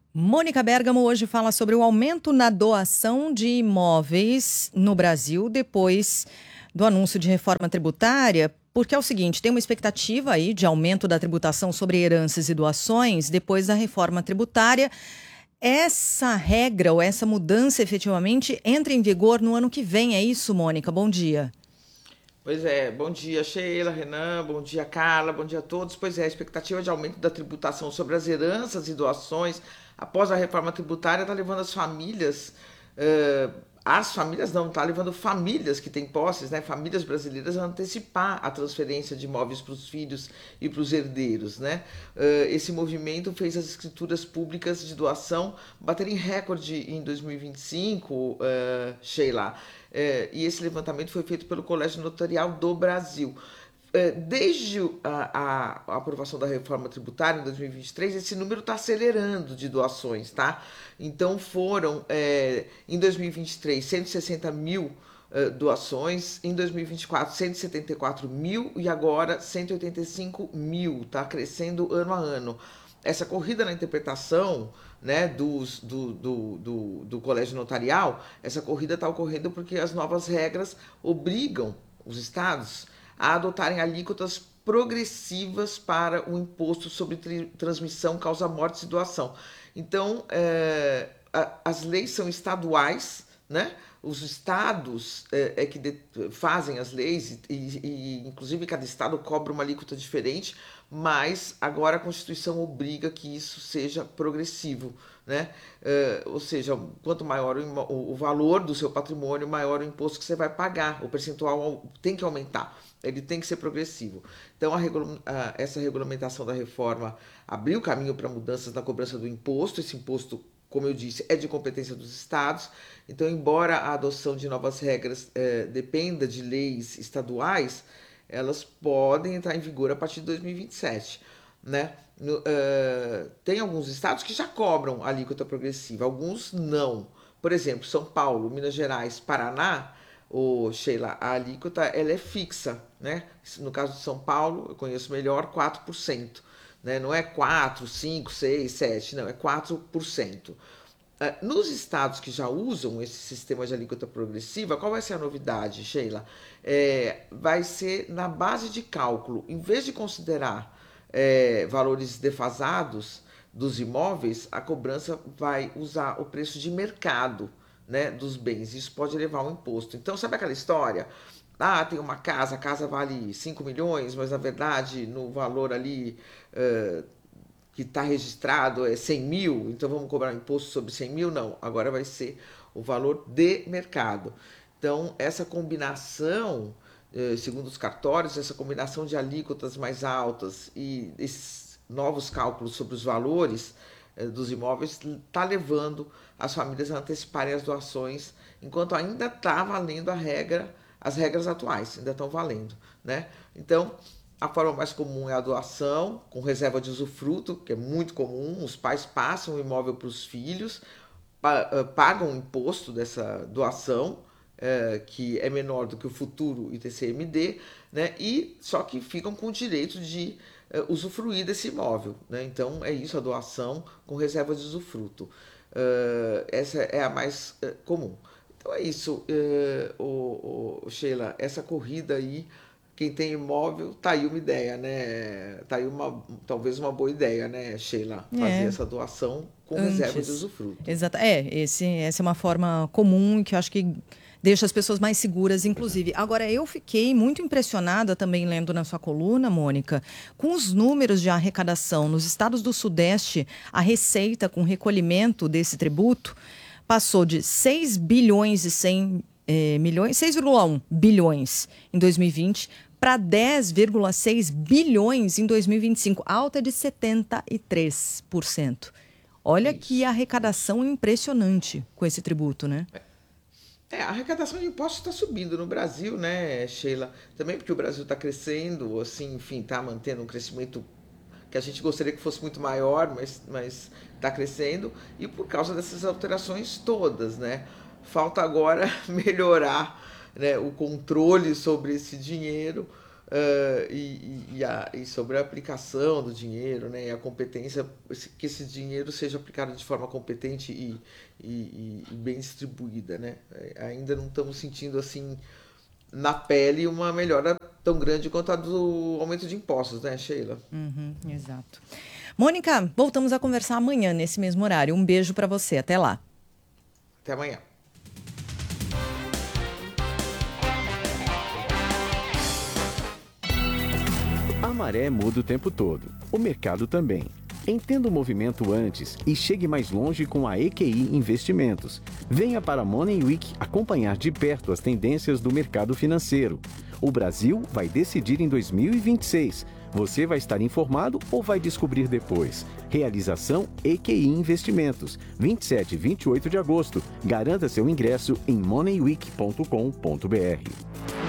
Mônica Bergamo hoje fala sobre o aumento na doação de imóveis no Brasil depois do anúncio de reforma tributária, porque é o seguinte, tem uma expectativa aí de aumento da tributação sobre heranças e doações depois da reforma tributária. Essa regra ou essa mudança efetivamente entra em vigor no ano que vem, é isso, Mônica? Bom dia. Pois é, bom dia Sheila, Renan, bom dia Carla, bom dia a todos. Pois é, a expectativa de aumento da tributação sobre as heranças e doações após a reforma tributária está levando as famílias não, está levando famílias que têm posses, né, famílias brasileiras a antecipar a transferência de imóveis para os filhos e para os herdeiros, né. Esse movimento fez as escrituras públicas de doação baterem recorde em 2025, Sheila. E esse levantamento foi feito pelo Colégio Notarial do Brasil. Desde a aprovação da reforma tributária em 2023, esse número está acelerando de doações, tá? Então foram, em 2023, 160 mil doações, em 2024, 174 mil e agora 185 mil, tá crescendo ano a ano. Essa corrida na interpretação, né, do colégio notarial, essa corrida está ocorrendo porque as novas regras obrigam os estados a adotarem alíquotas progressivas para o imposto sobre transmissão, causa mortes e doação. Então, as leis são estaduais, né? Os estados que fazem as leis inclusive cada estado cobra uma alíquota diferente, mas agora a Constituição obriga que isso seja progressivo, né? Ou seja, quanto maior o valor do seu patrimônio, maior o imposto que você vai pagar, o percentual tem que aumentar, ele tem que ser progressivo. Então essa regulamentação da reforma abriu caminho para mudanças na cobrança do imposto. Esse imposto, como eu disse, é de competência dos estados. Então, embora a adoção de novas regras dependa de leis estaduais, elas podem entrar em vigor a partir de 2027, né? Tem alguns estados que já cobram alíquota progressiva, alguns não. Por exemplo, São Paulo, Minas Gerais, Paraná, Sheila, a alíquota ela é fixa, né? No caso de São Paulo, eu conheço melhor, 4%. Né? Não é 4, 5, 6, 7, não, é 4%. Nos estados que já usam esse sistema de alíquota progressiva, qual vai ser a novidade, Sheila? Vai ser na base de cálculo. Em vez de considerar valores defasados dos imóveis, a cobrança vai usar o preço de mercado, né, dos bens. Isso pode levar ao imposto. Então, sabe aquela história? Tem uma casa, a casa vale 5 milhões, mas na verdade no valor ali que está registrado é 100 mil, então vamos cobrar um imposto sobre 100 mil? Não, agora vai ser o valor de mercado. Então, essa combinação, segundo os cartórios, essa combinação de alíquotas mais altas e esses novos cálculos sobre os valores dos imóveis está levando as famílias a anteciparem as doações, enquanto ainda está valendo as regras atuais, ainda estão valendo, né? Então, a forma mais comum é a doação, com reserva de usufruto, que é muito comum. Os pais passam o imóvel para os filhos, pagam o imposto dessa doação, que é menor do que o futuro ITCMD, né? E só que ficam com o direito de usufruir desse imóvel, né? Então é isso, a doação com reserva de usufruto. Essa é a mais comum. Então é isso, Sheila, essa corrida aí, quem tem imóvel, tá aí uma ideia, né? Tá aí talvez uma boa ideia, né, Sheila? Fazer É, essa doação com reserva de antes. usufruto. Exato. Essa é uma forma comum que eu acho que deixa as pessoas mais seguras, inclusive. Agora, eu fiquei muito impressionada também lendo na sua coluna, Mônica, com os números de arrecadação. Nos estados do Sudeste, a receita com recolhimento desse tributo passou de 6 bilhões e 100 milhões, 6,1 bilhões em 2020 para 10,6 bilhões em 2025, alta de 73%. Olha que Isso. arrecadação impressionante com esse tributo, né? A arrecadação de impostos está subindo no Brasil, né, Sheila? Também porque o Brasil está crescendo, assim, enfim, está mantendo um crescimento que a gente gostaria que fosse muito maior, mas está crescendo, e por causa dessas alterações todas, né? Falta agora melhorar, né, o controle sobre esse dinheiro, e sobre a aplicação do dinheiro, né, e a competência, que esse dinheiro seja aplicado de forma competente e bem distribuída, né? Ainda não estamos sentindo assim na pele uma melhora tão grande quanto a do aumento de impostos, né, Sheila? Uhum, exato. Mônica, voltamos a conversar amanhã nesse mesmo horário. Um beijo para você. Até lá. Até amanhã. A maré muda o tempo todo, o mercado também. Entenda o movimento antes e chegue mais longe com a EQI Investimentos. Venha para a Money Week acompanhar de perto as tendências do mercado financeiro. O Brasil vai decidir em 2026. Você vai estar informado ou vai descobrir depois? Realização EQI Investimentos, 27 e 28 de agosto. Garanta seu ingresso em moneyweek.com.br.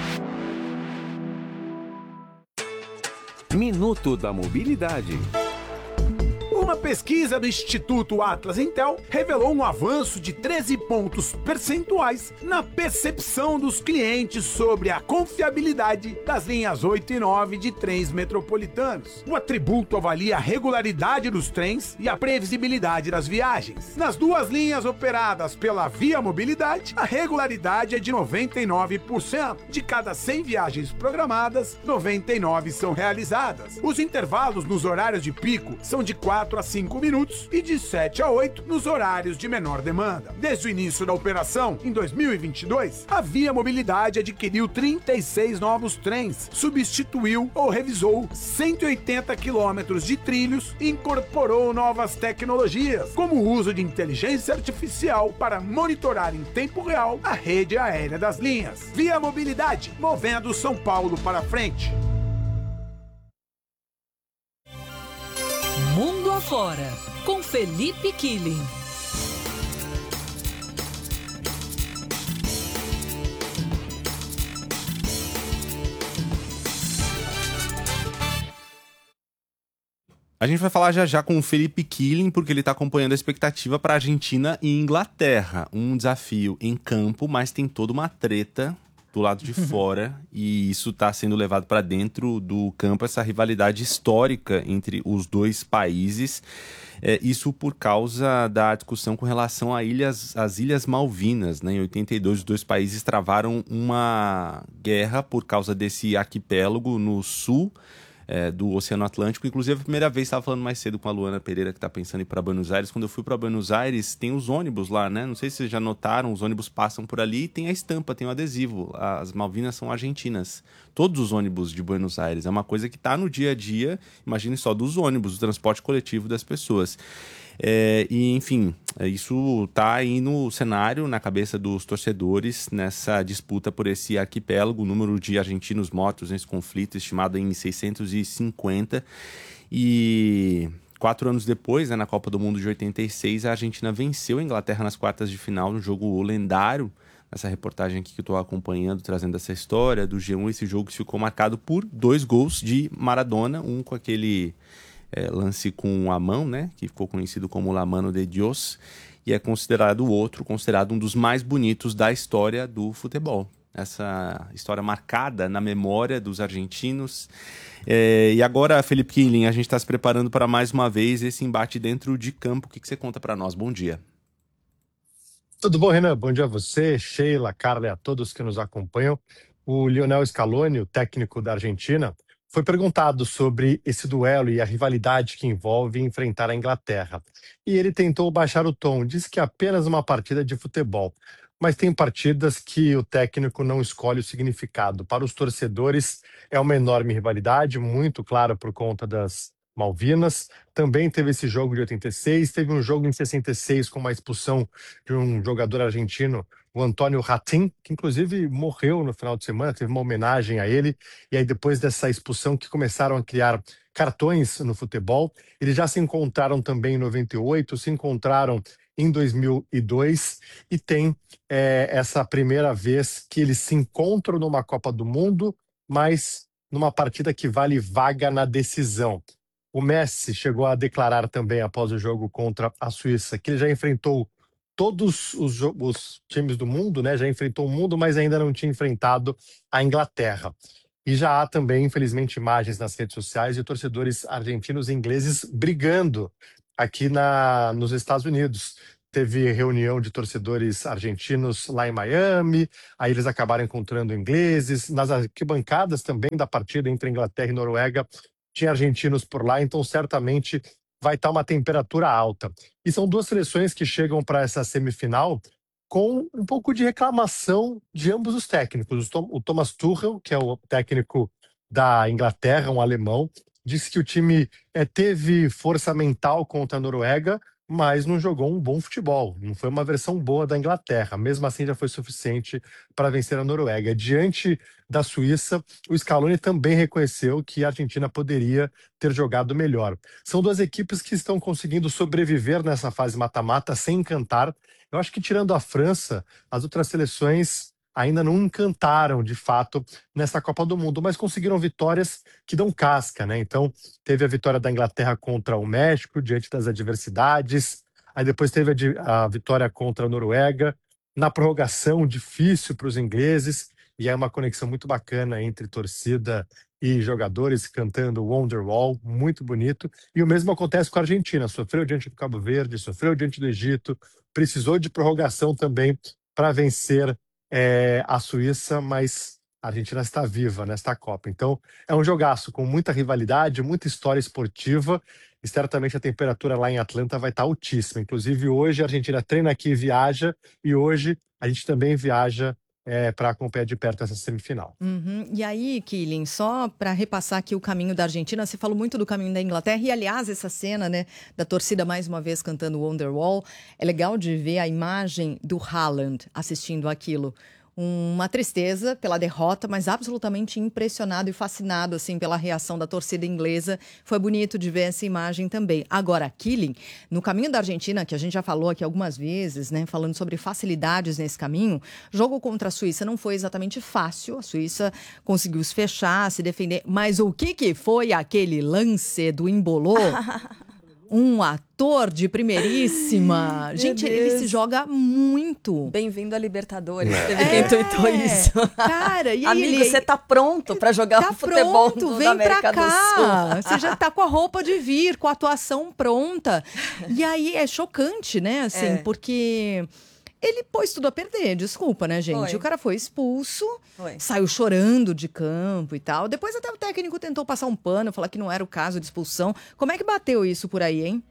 Minuto da Mobilidade. Uma pesquisa do Instituto Atlas Intel revelou um avanço de 13 pontos percentuais na percepção dos clientes sobre a confiabilidade das linhas 8 e 9 de trens metropolitanos. O atributo avalia a regularidade dos trens e a previsibilidade das viagens. Nas duas linhas operadas pela Via Mobilidade, a regularidade é de 99%. De cada 100 viagens programadas, 99 são realizadas. Os intervalos nos horários de pico são de 4 a 5 minutos e de 7 a 8 nos horários de menor demanda. Desde o início da operação, em 2022, a Via Mobilidade adquiriu 36 novos trens, substituiu ou revisou 180 quilômetros de trilhos e incorporou novas tecnologias, como o uso de inteligência artificial para monitorar em tempo real a rede aérea das linhas. Via Mobilidade, movendo São Paulo para frente. Mundo Afora, com Felipe Killing. A gente vai falar já já com o Felipe Killing, porque ele está acompanhando a expectativa para Argentina e Inglaterra. Um desafio em campo, mas tem toda uma treta do lado de fora, e isso está sendo levado para dentro do campo, essa rivalidade histórica entre os dois países. Isso por causa da discussão com relação às Ilhas Malvinas, né? Em 82, os dois países travaram uma guerra por causa desse arquipélago no sul do Oceano Atlântico. Inclusive, a primeira vez, estava falando mais cedo com a Luana Pereira, que está pensando em ir para Buenos Aires. Quando eu fui para Buenos Aires, tem os ônibus lá, né? Não sei se vocês já notaram, os ônibus passam por ali e tem a estampa, tem o adesivo. As Malvinas são argentinas. Todos os ônibus de Buenos Aires. É uma coisa que está no dia a dia, imagine só, dos ônibus, do transporte coletivo das pessoas. Enfim, isso está aí no cenário, na cabeça dos torcedores, nessa disputa por esse arquipélago. O número de argentinos mortos nesse conflito estimado em 650. E 4 anos depois, né, na Copa do Mundo de 86, a Argentina venceu a Inglaterra nas quartas de final, no jogo lendário. Essa reportagem aqui que eu estou acompanhando, trazendo essa história do G1, esse jogo que ficou marcado por 2 gols de Maradona, um com aquele lance com a mão, né, que ficou conhecido como La Mano de Dios, e é considerado um dos mais bonitos da história do futebol. Essa história marcada na memória dos argentinos. E agora, Felipe Killing, a gente está se preparando para mais uma vez esse embate dentro de campo. O que você conta para nós? Bom dia. Tudo bom, Renan? Bom dia a você, Sheila, Carla e a todos que nos acompanham. O Lionel Scaloni, o técnico da Argentina, foi perguntado sobre esse duelo e a rivalidade que envolve enfrentar a Inglaterra. E ele tentou baixar o tom, disse que é apenas uma partida de futebol. Mas tem partidas que o técnico não escolhe o significado. Para os torcedores, é uma enorme rivalidade, muito claro por conta das Malvinas. Também teve esse jogo de 86, teve um jogo em 66 com uma expulsão de um jogador argentino, o Antônio Ratin, que inclusive morreu no final de semana, teve uma homenagem a ele. E aí depois dessa expulsão que começaram a criar cartões no futebol, eles já se encontraram também em 98, se encontraram em 2002 e tem essa primeira vez que eles se encontram numa Copa do Mundo, mas numa partida que vale vaga na decisão. O Messi chegou a declarar também após o jogo contra a Suíça que ele já enfrentou todos os times do mundo, né? Já enfrentou o mundo, mas ainda não tinha enfrentado a Inglaterra. E já há também, infelizmente, imagens nas redes sociais de torcedores argentinos e ingleses brigando aqui nos Estados Unidos. Teve reunião de torcedores argentinos lá em Miami, aí eles acabaram encontrando ingleses. Nas arquibancadas também da partida entre Inglaterra e Noruega, tinha argentinos por lá, então certamente vai estar uma temperatura alta. E são duas seleções que chegam para essa semifinal com um pouco de reclamação de ambos os técnicos. O Thomas Tuchel, que é o técnico da Inglaterra, um alemão, disse que o time teve força mental contra a Noruega, mas não jogou um bom futebol. Não foi uma versão boa da Inglaterra. Mesmo assim, já foi suficiente para vencer a Noruega. Diante da Suíça, o Scaloni também reconheceu que a Argentina poderia ter jogado melhor. São duas equipes que estão conseguindo sobreviver nessa fase mata-mata sem encantar. Eu acho que, tirando a França, as outras seleções ainda não encantaram, de fato, nessa Copa do Mundo, mas conseguiram vitórias que dão casca, né? Então, teve a vitória da Inglaterra contra o México, diante das adversidades. Aí depois teve a vitória contra a Noruega. Na prorrogação, difícil para os ingleses. E é uma conexão muito bacana entre torcida e jogadores cantando Wonderwall, muito bonito. E o mesmo acontece com a Argentina. Sofreu diante do Cabo Verde, sofreu diante do Egito, precisou de prorrogação também para vencer a Suíça, mas a Argentina está viva nesta Copa. Então, é um jogaço com muita rivalidade, muita história esportiva, e certamente a temperatura lá em Atlanta vai estar altíssima. Inclusive, hoje a Argentina treina aqui e viaja, e hoje a gente também viaja para acompanhar de perto essa semifinal. Uhum. E aí, Killing, só para repassar aqui o caminho da Argentina, você falou muito do caminho da Inglaterra, e aliás, essa cena, né, da torcida mais uma vez cantando Wonderwall, é legal de ver a imagem do Haaland assistindo aquilo. Uma tristeza pela derrota, mas absolutamente impressionado e fascinado assim pela reação da torcida inglesa. Foi bonito de ver essa imagem também. Agora, Killing, no caminho da Argentina, que a gente já falou aqui algumas vezes, né, falando sobre facilidades nesse caminho, jogo contra a Suíça não foi exatamente fácil. A Suíça conseguiu se fechar, se defender, mas o que foi aquele lance do Embolô? Um ator de primeiríssima. Gente, ele se joga muito. Bem-vindo a Libertadores. Teve quem tweetou isso. Cara, e aí amigo, você tá pronto pra jogar futebol vem da América pra cá. do Sul. Você já tá com a roupa de vir, com a atuação pronta. E aí é chocante, né? Assim, porque ele pôs tudo a perder, desculpa, né, gente? O cara foi expulso, saiu chorando de campo e tal. Depois até o técnico tentou passar um pano, falar que não era o caso de expulsão. Como é que bateu isso por aí, hein?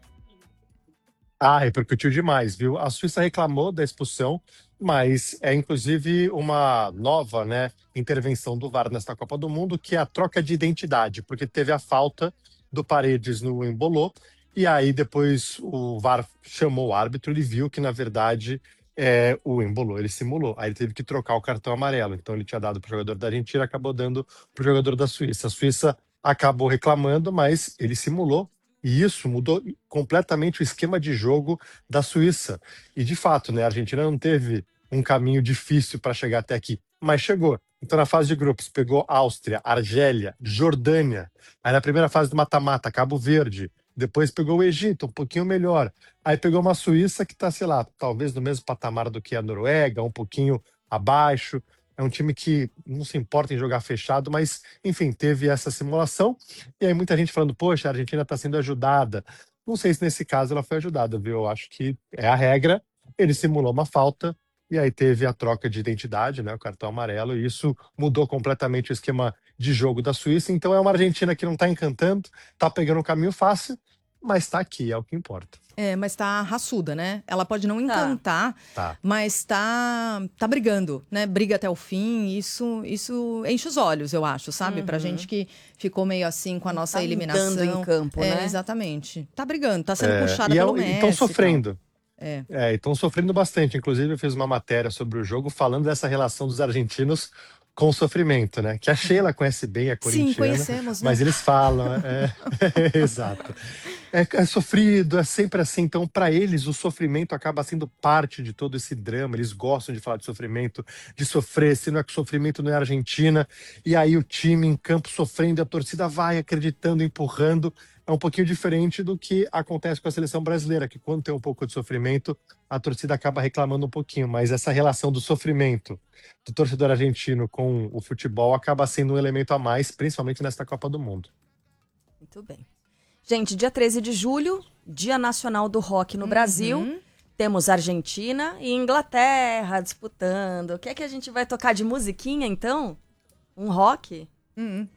Repercutiu demais, viu? A Suíça reclamou da expulsão, mas é inclusive uma nova, né, intervenção do VAR nesta Copa do Mundo, que é a troca de identidade, porque teve a falta do Paredes no Embolô, e aí depois o VAR chamou o árbitro, ele viu que, na verdade, o Embolô, ele simulou. Aí ele teve que trocar o cartão amarelo. Então ele tinha dado para o jogador da Argentina, acabou dando para o jogador da Suíça. A Suíça acabou reclamando, mas ele simulou. E isso mudou completamente o esquema de jogo da Suíça. E de fato, né, a Argentina não teve um caminho difícil para chegar até aqui, mas chegou. Então, na fase de grupos, pegou Áustria, Argélia, Jordânia. Aí na primeira fase do mata-mata, Cabo Verde. Depois pegou o Egito, um pouquinho melhor. Aí pegou uma Suíça que está, sei lá, talvez no mesmo patamar do que a Noruega, um pouquinho abaixo. É um time que não se importa em jogar fechado, mas, enfim, teve essa simulação. E aí muita gente falando, poxa, a Argentina está sendo ajudada. Não sei se nesse caso ela foi ajudada, viu? Eu acho que é a regra. Ele simulou uma falta e aí teve a troca de identidade, né, o cartão amarelo, e isso mudou completamente o esquema de jogo da Suíça. Então é uma Argentina que não está encantando, está pegando um caminho fácil, mas está aqui, é o que importa. Mas tá raçuda, né? Ela pode não encantar, mas tá brigando, né? Briga até o fim, isso enche os olhos, eu acho, sabe? Pra gente que ficou meio assim com a nossa eliminação. Em campo, né? Exatamente. Tá brigando, tá sendo puxada pelo Messi. E estão sofrendo. Estão sofrendo bastante. Inclusive, eu fiz uma matéria sobre o jogo falando dessa relação dos argentinos com o sofrimento, né? Que a Sheila conhece bem, a corintiana. Sim, conhecemos, né? Mas eles falam, exato. É sofrido, é sempre assim. Então, para eles, o sofrimento acaba sendo parte de todo esse drama. Eles gostam de falar de sofrimento, de sofrer. Se não é que o sofrimento não é Argentina. E aí o time em campo sofrendo, a torcida vai acreditando, empurrando. é um pouquinho diferente do que acontece com a seleção brasileira, que quando tem um pouco de sofrimento, a torcida acaba reclamando um pouquinho. Mas essa relação do sofrimento do torcedor argentino com o futebol acaba sendo um elemento a mais, principalmente nesta Copa do Mundo. Muito bem. Gente, dia 13 de julho, Dia Nacional do Rock no Brasil. Temos Argentina e Inglaterra disputando. O que é que a gente vai tocar de musiquinha, então? Um rock?